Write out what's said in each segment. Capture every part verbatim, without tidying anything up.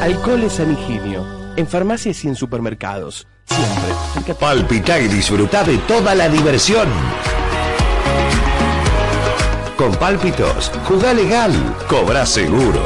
Alcoholes San Higinio. En farmacias y en supermercados. Siempre. Palpitá y disfrutá de toda la diversión. Con Pálpitos, jugá legal, cobrá seguro.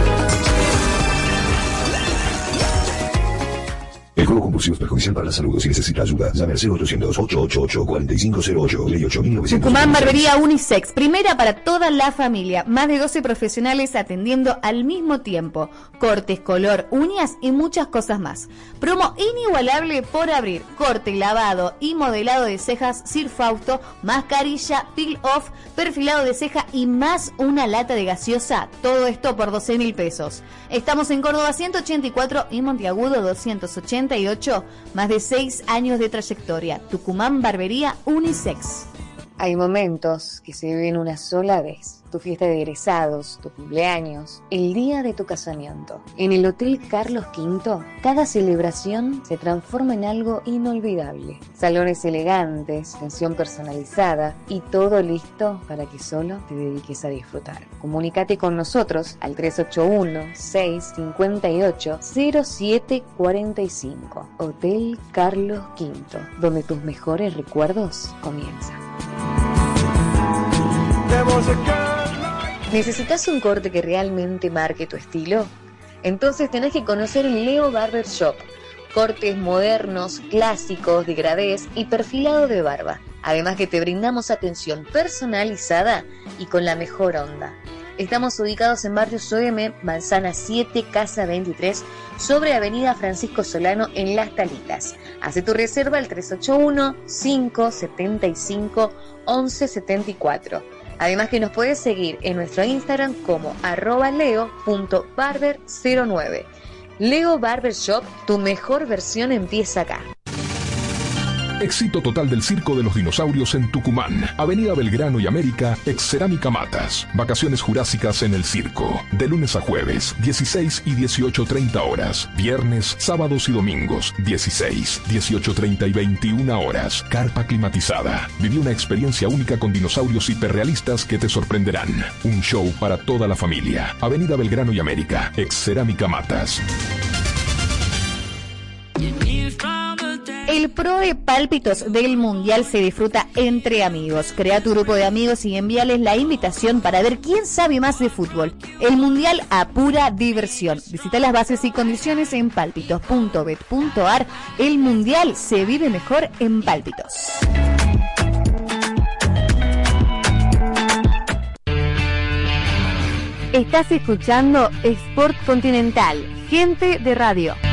El juego compulsivo es perjudicial para la salud. Si necesita ayuda, llame al cero ochocientos, ochocientos ochenta y ocho, cuarenta y cinco cero ocho, ley ocho mil novecientos. Tucumán Barbería Unisex, primera para toda la familia. Más de doce profesionales atendiendo al mismo tiempo. Cortes, color, uñas y muchas cosas más. Promo inigualable por abrir. Corte, lavado y modelado de cejas Sir Fausto, mascarilla, peel off, perfilado de ceja y más una lata de gaseosa. Todo esto por doce mil pesos. Estamos en Córdoba ciento ochenta y cuatro y Monteagudo doscientos ochenta y ocho, más de seis años de trayectoria. Tucumán Barbería Unisex. Hay momentos que se viven una sola vez. Tu fiesta de egresados, tu cumpleaños, el día de tu casamiento. En el Hotel Carlos Quinto, cada celebración se transforma en algo inolvidable. Salones elegantes, atención personalizada y todo listo para que solo te dediques a disfrutar. Comunícate con nosotros al tres ocho uno, seis cinco ocho, cero siete cuatro cinco. Hotel Carlos Quinto, donde tus mejores recuerdos comienzan. ¿Necesitas un corte que realmente marque tu estilo? Entonces tenés que conocer el Leo Barber Shop. Cortes modernos, clásicos, degradés y perfilado de barba. Además que te brindamos atención personalizada y con la mejor onda. Estamos ubicados en Barrio S O E M, Manzana siete, Casa veintitrés, sobre Avenida Francisco Solano en Las Talitas. Hace tu reserva al tres ocho uno, cinco siete cinco, once setenta y cuatro. Además que nos puedes seguir en nuestro Instagram como arroba leo punto barber cero nueve. Leo Barber Shop, tu mejor versión empieza acá. Éxito total del Circo de los Dinosaurios en Tucumán. Avenida Belgrano y América, ex Cerámica Matas. Vacaciones jurásicas en el circo. De lunes a jueves, dieciséis y dieciocho treinta horas. Viernes, sábados y domingos, dieciséis, dieciocho treinta y veintiuna horas. Carpa climatizada. Viví una experiencia única con dinosaurios hiperrealistas que te sorprenderán. Un show para toda la familia. Avenida Belgrano y América, ex Cerámica Matas. El Pro de Pálpitos del Mundial se disfruta entre amigos. Crea tu grupo de amigos y envíales la invitación para ver quién sabe más de fútbol. El Mundial a pura diversión. Visita las bases y condiciones en pálpitos punto bet punto ar. El Mundial se vive mejor en Pálpitos. Estás escuchando Sport Continental, gente de radio.